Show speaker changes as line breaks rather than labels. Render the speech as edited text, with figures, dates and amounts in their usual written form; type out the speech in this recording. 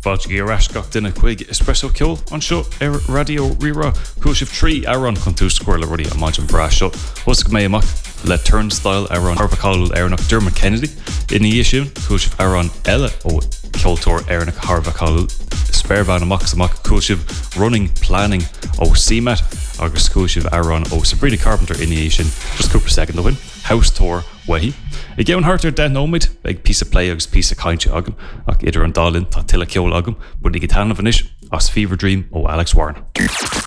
Fáilte go rascach duine chuig espresso ceol an seo ar radio rira chuisih 3 aran chun tú scoirla rudí a maidin bhrá seo. Thus go mé amach le turnstile aran Harvacáil airnach Dermot Kennedy in íisiún chuisih aran eile ó ceoltóir airnach Harvacáil spéirbhán amach chuisih running planning ó CMAT agus chuisih aran ó Sabrina Carpenter in íisiún just cúpla second dohain house tour wahi. I gceann hartar den nóid ag pí play agus pí cainte agam ach idir an dálinn tá tuile ceol agam bud ag tanmh as Fever Dream ó Alex Warren.